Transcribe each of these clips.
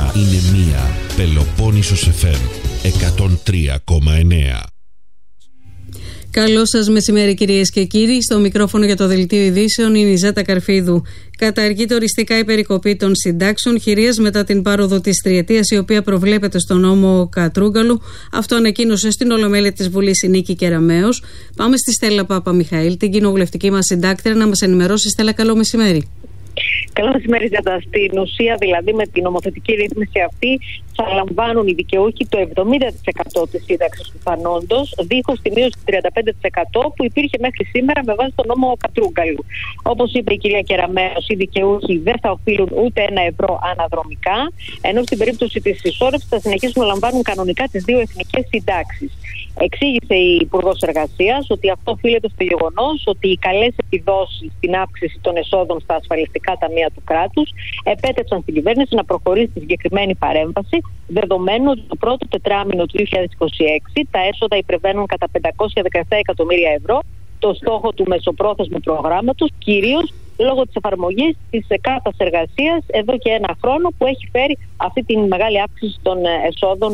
Είναι μία Πελοπόννησος FM 103,9. Καλό σας μεσημέρι, κυρίες και κύριοι. Στο μικρόφωνο για το Δελτίο Ειδήσεων είναι η Ζέτα Καρφίδου. Καταργείται οριστικά η περικοπή των συντάξεων χειρίας μετά την πάροδο της τριετίας, η οποία προβλέπεται στο νόμο Κατρούγκαλου. Αυτό ανακοίνωσε στην Ολομέλεια της Βουλής η Νίκη Κεραμέως. Πάμε στη Στέλλα Παπαμιχαήλ, την κοινοβουλευτική μας συντάκτρια, να μας ενημερώσει. Στέλλα, καλό μεσημέρι. Καλό μεσημέρι, Ζέτα. Στην ουσία, δηλαδή, με την νομοθετική ρύθμιση αυτή, θα λαμβάνουν οι δικαιούχοι το 70% της σύνταξης του πιθανόντος, δίχως τη μείωση του 35% που υπήρχε μέχρι σήμερα με βάση τον νόμο Κατρούγκαλου. Όπως είπε η κυρία Κεραμέως, οι δικαιούχοι δεν θα οφείλουν ούτε €1 αναδρομικά, ενώ στην περίπτωση της συσσόρευσης θα συνεχίσουν να λαμβάνουν κανονικά τις δύο εθνικές συντάξεις. Εξήγησε η Υπουργός Εργασίας ότι αυτό οφείλεται στο γεγονός ότι οι καλές επιδόσεις στην αύξηση των εσόδων στα ασφαλιστικά ταμεία του κράτους επέτρεψαν στην κυβέρνηση να προχωρήσει στη συγκεκριμένη παρέμβαση, δεδομένου ότι το πρώτο τετράμινο του 2026 τα έσοδα υπερβαίνουν κατά 517 εκατομμύρια ευρώ το στόχο του μεσοπρόθεσμου προγράμματος, κυρίως λόγω της εφαρμογής της κάρτας εργασίας εδώ και ένα χρόνο, που έχει φέρει αυτή τη μεγάλη αύξηση των εσόδων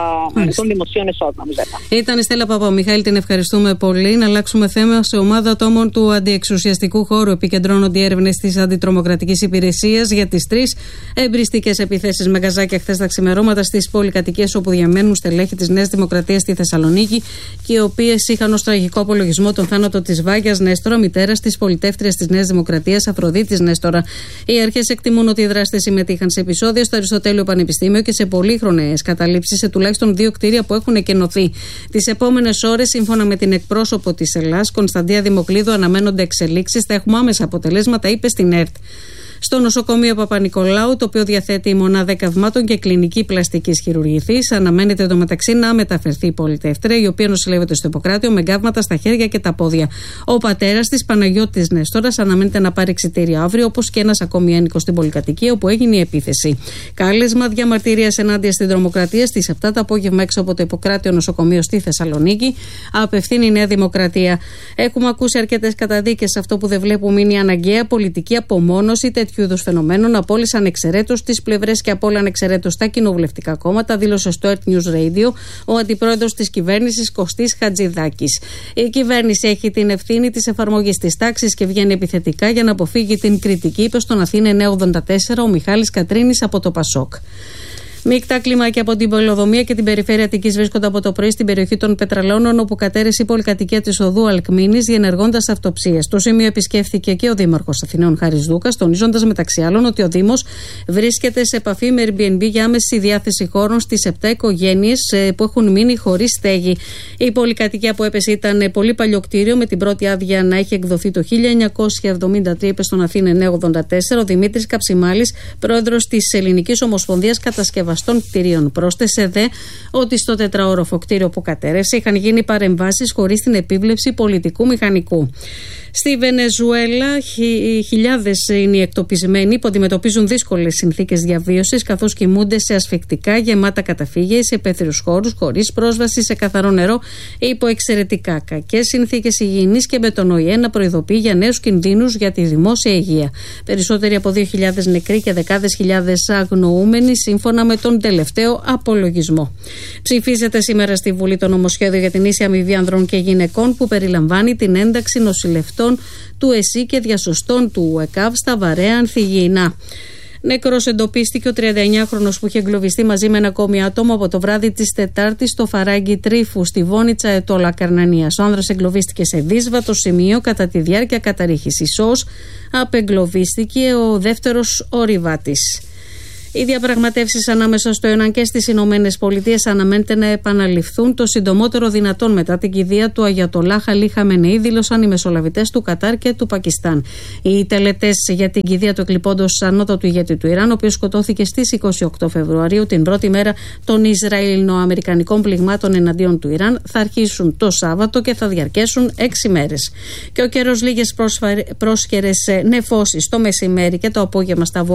των δημοσίων εσόδων. Ήταν η Στέλλα Παπαμιχαήλ, την ευχαριστούμε πολύ. Να αλλάξουμε θέμα. Σε ομάδα ατόμων του αντιεξουσιαστικού χώρου επικεντρώνονται οι έρευνες της Αντιτρομοκρατικής Υπηρεσίας για τις 3 εμπριστικές επιθέσεις με γκαζάκια χθες τα ξημερώματα στις πολυκατοικίες όπου διαμένουν στελέχη της Νέας Δημοκρατίας στη Θεσσαλονίκη, και οι οποίες είχαν ως τραγικό απολογισμό τον θάνατο της Βάγιας Νέστορα, μητέρας της πολιτεύτριας της Νέας Δημοκρατίας Αφροδίτης Νέστορα. Οι αρχές εκτιμούν ότι οι δράστες συμμετείχαν σε επεισόδια στο Αριστοτέλειο Πανεπιστήμιο και σε πολύχρονες καταλήψεις σε τουλάχιστον 2 κτίρια που έχουν εκενωθεί. Τις επόμενες ώρες, σύμφωνα με την εκπρόσωπο της Ελλάς, Κωνσταντία Δημοκλίδου, αναμένονται εξελίξεις. Θα έχουμε άμεσα αποτελέσματα, είπε στην ΕΡΤ. Στο νοσοκομείο Παπα-Νικολάου, το οποίο διαθέτει μονάδα εκαυμάτων και κλινική πλαστικής χειρουργικής, αναμένεται εντωμεταξύ να μεταφερθεί η πολιτεύτρια, η οποία νοσηλεύεται στο Ιπποκράτιο με εγκάβματα στα χέρια και τα πόδια. Ο πατέρας της, Παναγιώτης Νέστορας, αναμένεται να πάρει εξιτήριο αύριο, όπως και ένας ακόμη ένοικος στην πολυκατοικία όπου έγινε η επίθεση. Κάλεσμα διαμαρτυρίας ενάντια στην τρομοκρατία στις 7 το απόγευμα έξω από το Ιπποκράτιο νοσοκομείο στη Θεσσαλονίκη απευθύνει η Νέα Δημοκρατία. Έχουμε ακούσει αρκετές καταδίκες. Αυτό που δεν βλέπουμε είναι η αναγκαία πολιτική απομόνωση τέτοιου είδους φαινομένων από όλες ανεξαιρέτως τις πλευρές και από όλα ανεξαιρέτως τα κοινοβουλευτικά κόμματα, δήλωσε στο Earth News Radio ο αντιπρόεδρος της κυβέρνησης Κωστής Χατζηδάκης. Η κυβέρνηση έχει την ευθύνη της εφαρμογής της τάξης και βγαίνει επιθετικά για να αποφύγει την κριτική, είπε στον Αθήνα 984 ο Μιχάλης Κατρίνης από το Πασόκ. Μεικτά κλιμάκια από την Πολεοδομία και την περιφέρεια Αττικής βρίσκονται από το πρωί στην περιοχή των Πετραλώνων, όπου κατέρεσε η πολυκατοικία της οδού Αλκμίνης, διενεργώντας αυτοψίες. Στο σημείο επισκέφθηκε και ο Δήμαρχος Αθηναίων Χάρης Δούκας, τονίζοντας μεταξύ άλλων ότι ο Δήμος βρίσκεται σε επαφή με Airbnb για άμεση διάθεση χώρων στις 7 οικογένειες που έχουν μείνει χωρίς στέγη. Η πολυκατοικία που έπεσε ήταν πολύ παλιό κτίριο, με την πρώτη άδεια να έχει εκδοθεί το 1973, είπε στον Αθήνα 984 ο Δημήτρης Καψιμάλης, πρόεδρος της Ελληνικής Ομοσπονδίας Κατασκευαστών κτηρίων. Πρόσθεσε δε ότι στο τετραόροφο κτίριο που κατέρευσε είχαν γίνει παρεμβάσεις χωρίς την επίβλεψη πολιτικού μηχανικού. Στη Βενεζουέλα, χιλιάδες είναι οι εκτοπισμένοι που αντιμετωπίζουν δύσκολες συνθήκες διαβίωσης, καθώς κοιμούνται σε ασφυκτικά γεμάτα καταφύγια, σε υπαίθριους χώρους, χωρίς πρόσβαση σε καθαρό νερό, υπό εξαιρετικά κακές συνθήκες υγιεινής, και με τον ΟΗΕ να προειδοποιεί για νέους κινδύνους για τη δημόσια υγεία. Περισσότεροι από 2.000 νεκροί και δεκάδες χιλιάδες αγνοούμενοι, σύμφωνα με τον τελευταίο απολογισμό. Ψηφίζεται σήμερα στη Βουλή το νομοσχέδιο για την ίση αμοιβή ανδρών και γυναικών, που περιλαμβάνει την ένταξη νοσηλευτών του ΕΣΥ και διασωστών του ΕΚΑΒ στα βαρέα ανθυγιεινά. Νεκρός εντοπίστηκε ο 39χρονος που είχε εγκλωβιστεί μαζί με ένα ακόμη άτομο από το βράδυ της Τετάρτης στο Φαράγγι Τρίφου, στη Βόνιτσα Ετόλα Καρνανίας. Ο άνδρας εγκλωβίστηκε σε δύσβατο σημείο κατά τη διάρκεια καταρρίχησης. Απεγκλωβίστηκε ο δεύτερος ορειβάτης. Οι διαπραγματεύσεις ανάμεσα στο Ιράν και στις Ηνωμένες Πολιτείες αναμένεται να επαναληφθούν το συντομότερο δυνατόν μετά την κηδεία του Αγιατολάχ Αλί Χαμενεή, δήλωσαν οι μεσολαβητές του Κατάρ και του Πακιστάν. Οι τελετές για την κηδεία του εκλειπώντος ανώτατου ηγέτη του Ιράν, ο οποίος σκοτώθηκε στις 28 Φεβρουαρίου, την πρώτη μέρα των Ισραηλινο-αμερικανικών πληγμάτων εναντίον του Ιράν, θα αρχίσουν το Σάββατο και θα διαρκέσουν 6 μέρες. Και ο καιρός, λίγες πρόσκαιρες νεφώσεις το μεσημέρι και το απόγευμα στα